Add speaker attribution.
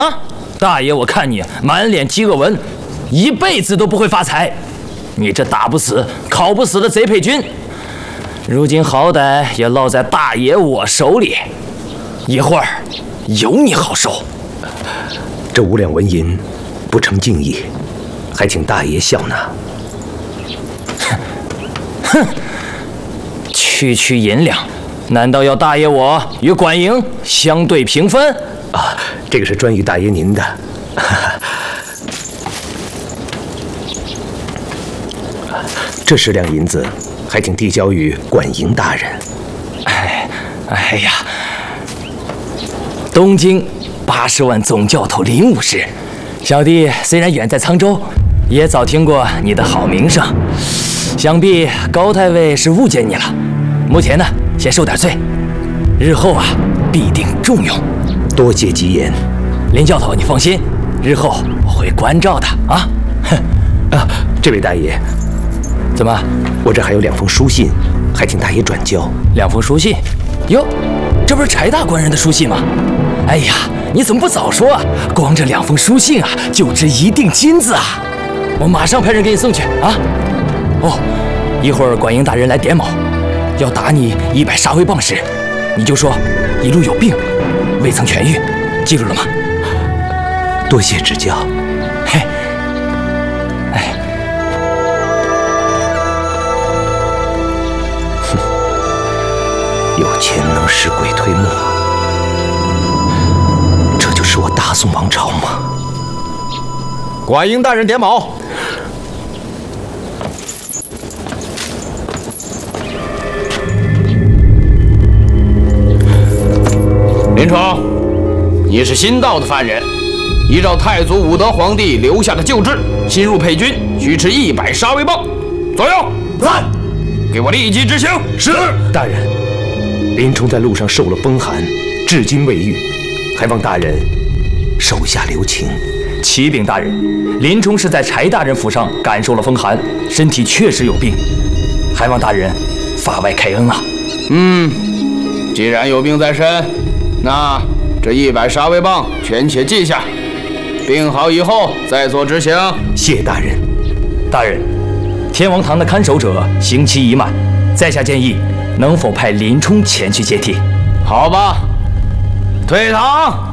Speaker 1: 啊！大爷，我看你满脸饥饿纹，一辈子都不会发财。你这打不死、烤不死的贼配军，如今好歹也落在大爷我手里，一会儿有你好受。
Speaker 2: 这5两纹银不成敬意，还请大爷笑纳。
Speaker 1: 哼，区银两，难道要大爷我与管营相对平分？
Speaker 2: 啊，这个是专于大爷您的。这10两银子，还请递交于管营大人。
Speaker 1: 哎呀，东京80万总教头林武士，小弟虽然远在沧州，也早听过你的好名声。想必高太尉是误解你了。目前呢，先受点罪，日后啊必定重用。
Speaker 2: 多谢吉言，
Speaker 1: 林教头，你放心，日后我会关照的啊。哼，
Speaker 2: 啊，这位大爷。
Speaker 1: 怎么？
Speaker 2: 我这还有2封书信，还请大爷转交。
Speaker 1: 2封书信？哟，这不是柴大官人的书信吗？哎呀，你怎么不早说啊？光这2封书信啊，就值1锭金子啊！我马上派人给你送去啊！哦，一会儿管营大人来点卯，要打你100杀威棒时，你就说一路有病，未曾痊愈，记住了吗？
Speaker 2: 多谢指教。
Speaker 1: 嘿。哎，
Speaker 2: 有钱能使鬼推磨，这就是我大宋王朝吗？
Speaker 3: 管营大人点卯。林冲，你是新到的犯人，依照太祖武德皇帝留下的旧制，新入配军需吃100杀威棒。左右，在，给我立即执行。
Speaker 2: 是，大人。林冲在路上受了风寒，至今未愈，还望大人手下留情。
Speaker 1: 启禀大人，林冲是在柴大人府上感受了风寒，身体确实有病，还望大人法外开恩啊。
Speaker 3: 既然有病在身，那这100杀威棒全且记下，病好以后再做执行。
Speaker 2: 谢大人。
Speaker 1: 大人，天王堂的看守者刑期已满，在下建议能否派林冲前去接替？
Speaker 3: 好吧，退堂。